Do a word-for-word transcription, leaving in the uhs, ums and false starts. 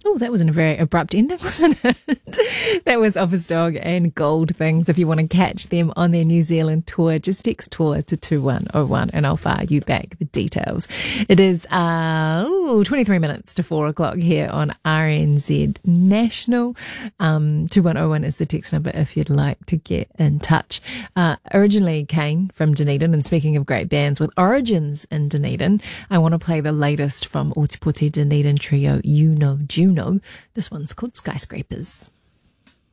Oh, that wasn't a very abrupt ending, wasn't it? That was Office Dog and Gold Things. If you want to catch them on their New Zealand tour, just text tour to two one oh one and I'll fire you back the details. It is uh, ooh, twenty-three minutes to four o'clock here on R N Z National. Um, two one oh one is the text number if you'd like to get in touch. Uh, originally Kane from Dunedin, and speaking of great bands with origins in Dunedin, I want to play the latest from Ōtepoti Dunedin trio You Know Juno. This one's called Skyscrapers.